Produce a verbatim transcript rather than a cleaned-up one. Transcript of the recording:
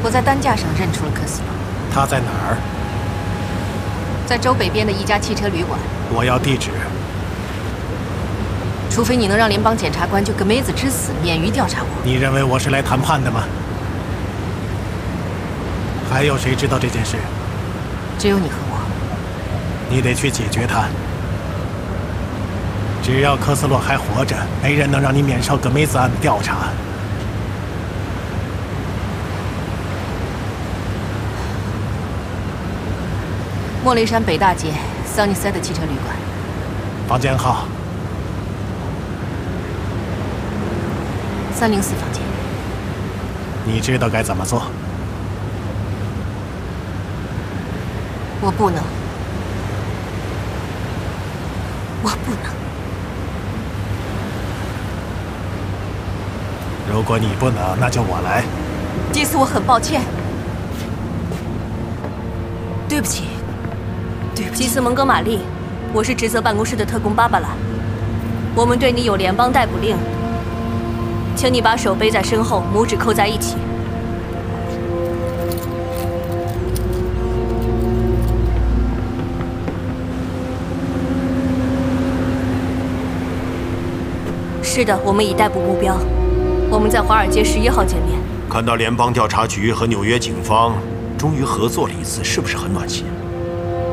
我在担架上认出了科斯洛。 他在哪儿？ 在州北边的一家汽车旅馆。 我要地址。 除非你能让联邦检察官就格梅子之死免于调查我。 你认为我是来谈判的吗？还有谁知道这件事？ 只有你和我。 你得去解决它。只要科斯洛还活着，没人能让你免受格梅子案的调查。 莫雷山北大街桑尼塞的汽车旅馆， 房间号三零四房间。 你知道该怎么做？ 我不能，我不能。 如果你不能，那就我来。 迪斯，我很抱歉，对不起。基斯蒙哥马利，我是职责办公室的特工芭芭拉。我们对你有联邦逮捕令，请你把手背在身后，拇指扣在一起。是的，我们已逮捕目标，我们在华尔街十一号见面。 看到联邦调查局和纽约警方终于合作了一次，是不是很暖心？